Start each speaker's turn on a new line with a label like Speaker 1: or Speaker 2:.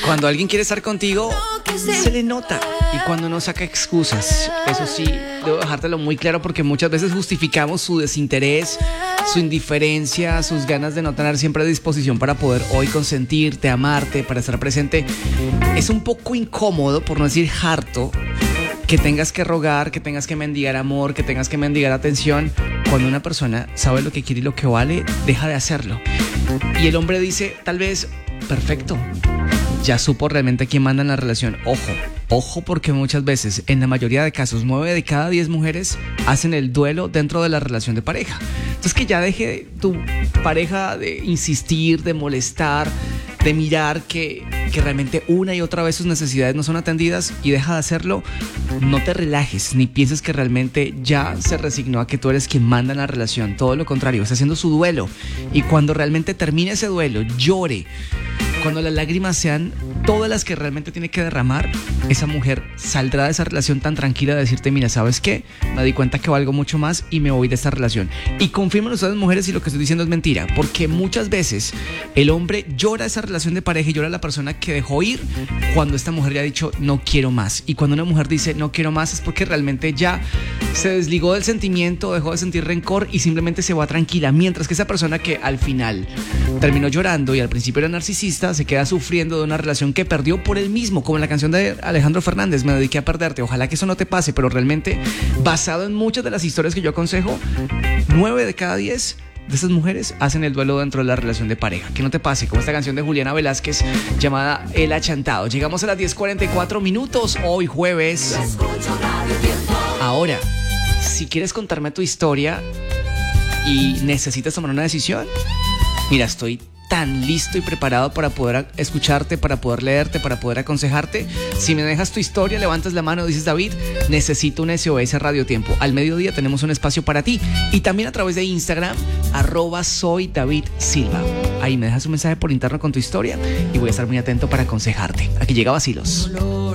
Speaker 1: Cuando alguien quiere estar contigo, se le nota. Y cuando no saca excusas. Eso sí, debo dejártelo muy claro porque muchas veces justificamos su desinterés, su indiferencia, sus ganas de no tener siempre disposición para poder hoy consentirte, amarte, para estar presente. Es un poco incómodo, por no decir harto, que tengas que rogar, que tengas que mendigar amor, que tengas que mendigar atención. Cuando una persona sabe lo que quiere y lo que vale, deja de hacerlo. Y el hombre dice, tal vez, perfecto, ya supo realmente quién manda en la relación. Ojo, porque muchas veces, en la mayoría de casos, 9 de cada 10 mujeres hacen el duelo dentro de la relación de pareja. Entonces, que ya deje tu pareja de insistir, de molestar, de mirar que realmente una y otra vez sus necesidades no son atendidas y deja de hacerlo. No te relajes, ni pienses que realmente ya se resignó a que tú eres quien manda en la relación. Todo lo contrario, está haciendo su duelo. Y cuando realmente termine ese duelo, llore. Cuando las lágrimas sean todas las que realmente tiene que derramar, esa mujer saldrá de esa relación tan tranquila de decirte, mira, ¿sabes qué? Me di cuenta que valgo mucho más y me voy de esta relación. Y confirmen ustedes, mujeres, si lo que estoy diciendo es mentira, porque muchas veces el hombre llora esa relación de pareja y llora a la persona que dejó ir cuando esta mujer ya ha dicho, no quiero más. Y cuando una mujer dice, no quiero más, es porque realmente ya se desligó del sentimiento, dejó de sentir rencor y simplemente se va tranquila. Mientras que esa persona que al final terminó llorando y al principio era narcisista, se queda sufriendo de una relación que perdió por él mismo, como en la canción de Alejandro Fernández, Me dediqué a perderte. Ojalá que eso no te pase, pero realmente, basado en muchas de las historias que yo aconsejo, 9 de cada 10 de esas mujeres hacen el duelo dentro de la relación de pareja. Que no te pase, como esta canción de Juliana Velázquez llamada El Achantado. Llegamos a las 10:44 minutos, hoy jueves. Ahora, si quieres contarme tu historia y necesitas tomar una decisión, mira, estoy tan listo y preparado para poder escucharte, para poder leerte, para poder aconsejarte. Si me dejas tu historia, levantas la mano, dices, David, necesito un SOS Radio Tiempo. Al mediodía tenemos un espacio para ti. Y también a través de Instagram, @soydavidsilva. Ahí me dejas un mensaje por interno con tu historia y voy a estar muy atento para aconsejarte. Aquí llega Vacilos.